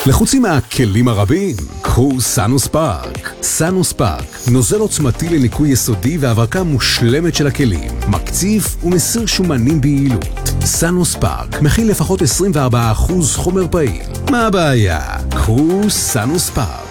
לחוצים מהכלים הרבים? קחו סאנוס פארק. סאנוס פארק, נוזל עוצמתי לניקוי יסודי והברקה מושלמת של הכלים, מקציף ומסיר שומנים ביעילות. סאנוס פארק מכיל לפחות 24% חומר פעיל. מה הבעיה? קחו סאנוס פארק.